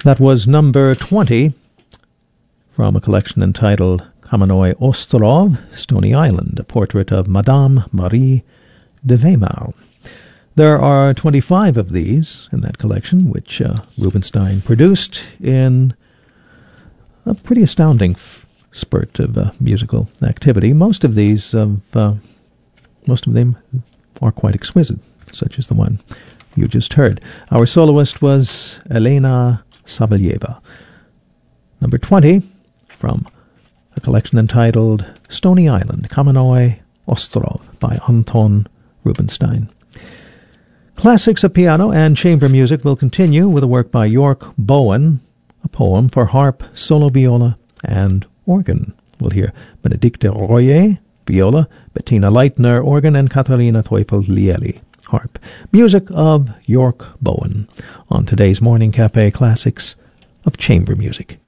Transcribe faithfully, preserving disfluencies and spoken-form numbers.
That was number twenty from a collection entitled Kamennoi Ostrov, Stony Island, a portrait of Madame Marie de Weimar. There are twenty-five of these in that collection, which uh, Rubinstein produced in a pretty astounding f- spurt of uh, musical activity. Most of these, of, uh, most of them are quite exquisite, such as the one you just heard. Our soloist was Elena Sabelyeva. Number twenty from a collection entitled Stony Island, Kamennoi Ostrov by Anton Rubinstein. Classics of piano and chamber music will continue with a work by York Bowen, a poem for harp, solo viola, and organ. We'll hear Benedicte Royer, viola, Bettina Leitner, organ, and Katharina Teufel-Lielli, harp. Music of York Bowen on today's Morning Cafe Classics of Chamber Music.